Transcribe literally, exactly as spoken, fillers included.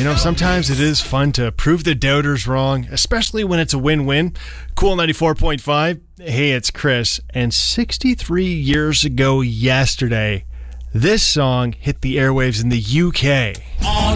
know, sometimes it is fun to prove the doubters wrong, especially when it's a win-win. Cool ninety-four point five. Hey, it's Chris. And sixty-three years ago yesterday, this song hit the airwaves in the U K.